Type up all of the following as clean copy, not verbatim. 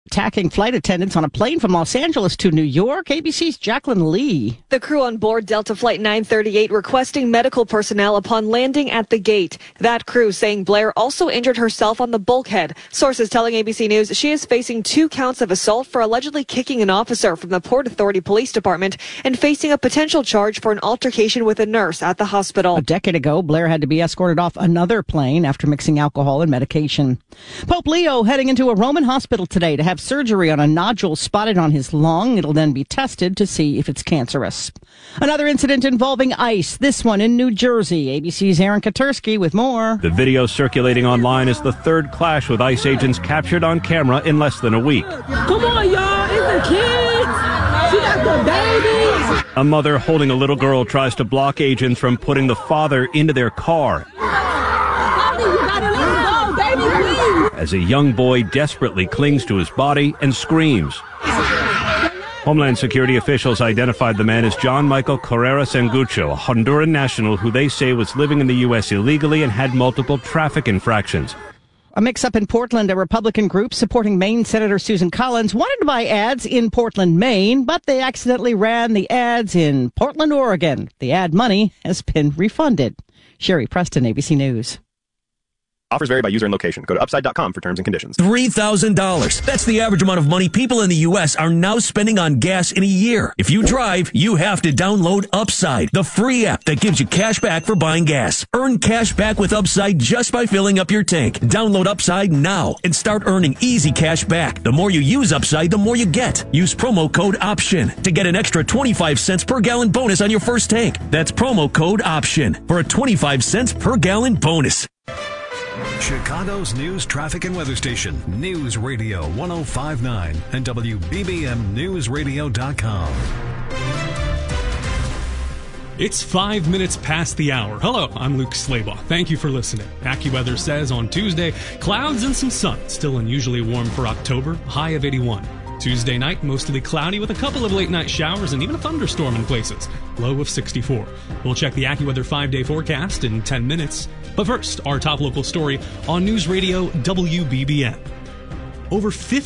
Attacking flight attendants on a plane from Los Angeles to New York. ABC's Jacqueline Lee. The crew on board Delta Flight 938 requesting medical personnel upon landing at the gate. That crew saying Blair also injured herself on the bulkhead. Sources telling ABC News she is facing 2 counts of assault for allegedly kicking an officer from the Port Authority Police Department and facing a potential charge for an altercation with a nurse at the hospital. A decade ago, Blair had to be escorted off another plane after mixing alcohol and medication. Pope Leo heading into a Roman hospital today to have surgery on a nodule spotted on his lung. It'll then be tested to see if it's cancerous. Another incident involving ice, this one in New Jersey. ABC's Aaron Katursky with more. The video circulating online is the third clash with ICE agents captured on camera in less than a week. Come on, y'all. It's the kids. She got the babies. A mother holding a little girl tries to block agents from putting the father into their car. As a young boy desperately clings to his body and screams. Homeland Security officials identified the man as John Michael Carrera Sangucho, a Honduran national who they say was living in the U.S. illegally and had multiple traffic infractions. A mix-up in Portland. A Republican group supporting Maine Senator Susan Collins wanted to buy ads in Portland, Maine, but they accidentally ran the ads in Portland, Oregon. The ad money has been refunded. Sherry Preston, ABC News. Offers vary by user and location. Go to upside.com for terms and conditions. $3,000. That's the average amount of money people in the U.S. are now spending on gas in a year. If you drive, you have to download Upside, the free app that gives you cash back for buying gas. Earn cash back with Upside just by filling up your tank. Download Upside now and start earning easy cash back. The more you use Upside, the more you get. Use promo code OPTION to get an extra 25 cents per gallon bonus on your first tank. That's promo code OPTION for a 25 cents per gallon bonus. Chicago's news, traffic, and weather station, News Radio 105.9 and WBBMNewsRadio.com. It's 5 minutes past the hour. Hello, I'm Luke Slabaugh. Thank you for listening. AccuWeather says on Tuesday, clouds and some sun. Still unusually warm for October, high of 81. Tuesday night, mostly cloudy with a couple of late-night showers and even a thunderstorm in places, low of 64. We'll check the AccuWeather 5-day forecast in 10 minutes. But first, our top local story on News Radio WBBM. Over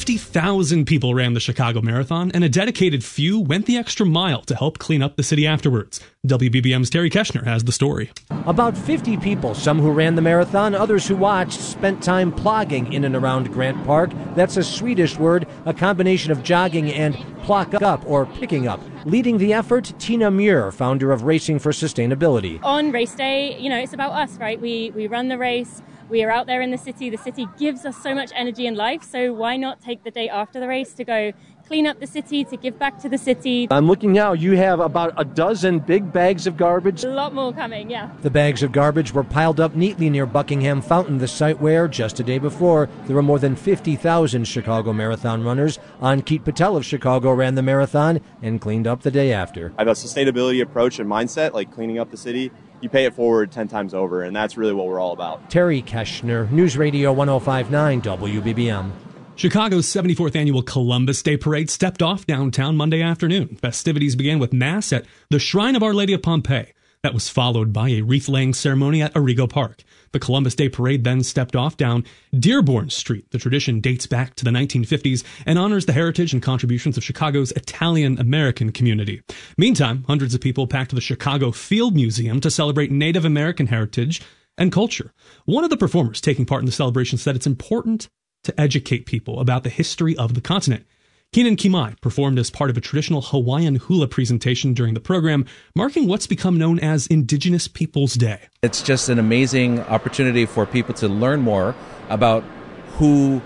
50,000 people ran the Chicago Marathon, and a dedicated few went the extra mile to help clean up the city afterwards. WBBM's Terry Keshner has the story. About 50 people, some who ran the marathon, others who watched, spent time plogging in and around Grant Park. That's a Swedish word, a combination of jogging and plock up or picking up. Leading the effort, Tina Muir, founder of Racing for Sustainability. On race day, it's about us, right? We run the race. We are out there in the city. The city gives us so much energy and life, so why not take the day after the race to go clean up the city, to give back to the city. I'm looking now, you have about a dozen big bags of garbage. A lot more coming, yeah. The bags of garbage were piled up neatly near Buckingham Fountain, the site where, just a day before, there were more than 50,000 Chicago Marathon runners. Ankit Patel of Chicago ran the marathon and cleaned up the day after. I have a sustainability approach and mindset, like cleaning up the city. You pay it forward 10 times over, and that's really what we're all about. Terry Keshner, News Radio 105.9 WBBM. Chicago's 74th annual Columbus Day Parade stepped off downtown Monday afternoon. Festivities began with Mass at the Shrine of Our Lady of Pompeii. That was followed by a wreath-laying ceremony at Arrigo Park. The Columbus Day Parade then stepped off down Dearborn Street. The tradition dates back to the 1950s and honors the heritage and contributions of Chicago's Italian-American community. Meantime, hundreds of people packed the Chicago Field Museum to celebrate Native American heritage and culture. One of the performers taking part in the celebration said it's important to educate people about the history of the continent. Keenan Kimai performed as part of a traditional Hawaiian hula presentation during the program, marking what's become known as Indigenous Peoples Day. It's just an amazing opportunity for people to learn more about who,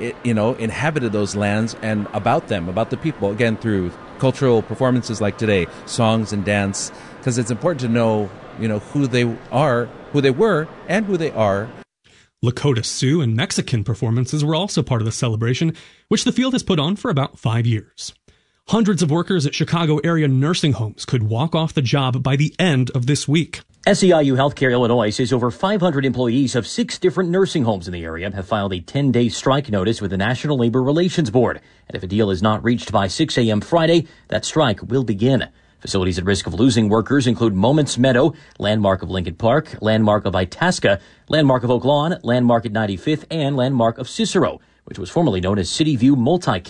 inhabited those lands and about them, about the people, again, through cultural performances like today, songs and dance, because it's important to know, who they are, who they were, and who they are. Lakota Sioux and Mexican performances were also part of the celebration, which the field has put on for about 5 years. Hundreds of workers at Chicago area nursing homes could walk off the job by the end of this week. SEIU Healthcare Illinois says over 500 employees of 6 different nursing homes in the area have filed a 10-day strike notice with the National Labor Relations Board. And if a deal is not reached by 6 a.m. Friday, that strike will begin. Facilities at risk of losing workers include Moments Meadow, Landmark of Lincoln Park, Landmark of Itasca, Landmark of Oak Lawn, Landmark at 95th, and Landmark of Cicero. which was formerly known as City View Multi